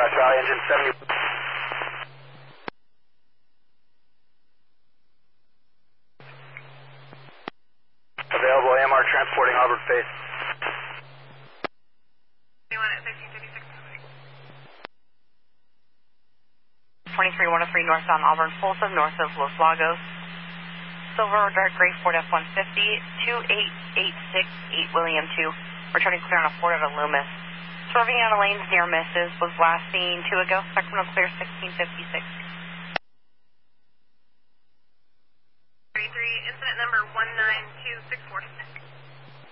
Charlie, engine 70. Available AMR transporting Auburn face. 23-103 northbound Auburn, Folsom, north of Los Lagos. Silver, dark gray Ford F-150, 28868 William 2, returning clear on a Ford out of Loomis. Swerving out of lanes near misses, was last seen 2 ago, Sacramento clear 1656. 33, incident number 1